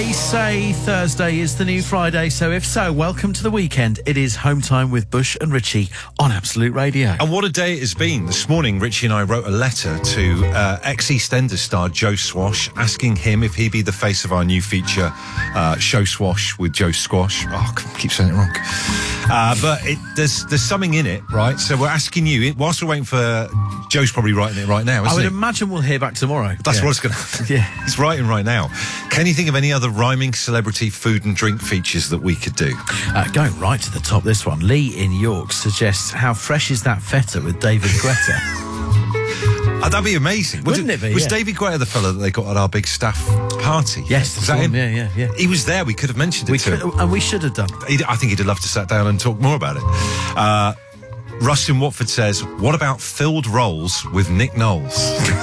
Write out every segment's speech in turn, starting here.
They say Thursday is the new Friday, so if so, welcome to the weekend. It is home time with Bush and Richie on Absolute Radio. And what a day it has been. This morning, Richie and I wrote a letter to ex-EastEnders star Joe Swash, asking him if he'd be the face of our new feature, Show Swash with Joe Squash. Oh, I keep saying it wrong. But there's something in it, right? So we're asking you, whilst we're waiting for... Joe's probably writing it right now, isn't he? I would imagine we'll hear back tomorrow. That's what's going to happen. Yeah. He's writing right now. Can you think of any other rhyming celebrity food and drink features that we could do? Going right to the top, this one. Lee in York suggests, how fresh is that feta with David Guetta? That'd be amazing. Wouldn't it be? Was Yeah. David Guetta the fella that they got at our big staff party? Yes, Was that him? Yeah. He was there. We could have mentioned it to him. And we should have done. I think he'd have loved to sit down and talk more about it. Russ in Watford says, what about filled rolls with Nick Knowles?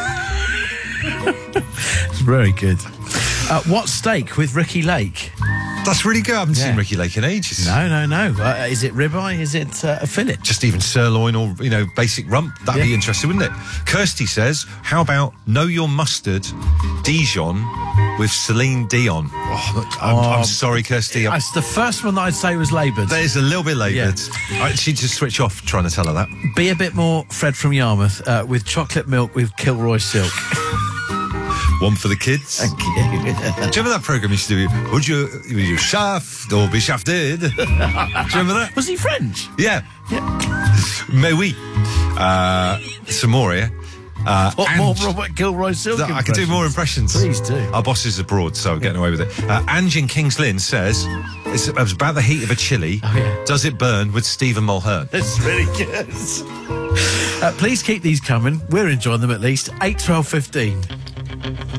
It's very good. What steak with Ricky Lake? That's really good. I haven't seen Ricky Lake in ages. No. Is it ribeye? Is it a fillet? Just even sirloin or, basic rump. That'd be interesting, wouldn't it? Kirsty says, how about Know Your Mustard Dijon with Celine Dion? I'm sorry, Kirsty. That's the first one that I'd say was laboured. There's a little bit laboured. She'd just switch off trying to tell her that. Be a bit more Fred from Yarmouth with chocolate milk with Kilroy Silk. One for the kids. Thank you. Do you remember that programme used to do? Would you shaft or be shafted? Do you remember that? Was he French? Yeah. Mais oui. Some more here. More Robert Kilroy Silk I can do more impressions. Please do. Our boss is abroad, so I'm getting away with it. Ange in Kings Lynn says, it's about the heat of a chili. Oh, yeah. Does it burn with Stephen Mulhern? That's really good. Please keep these coming. We're enjoying them at least. 8, 12, 15.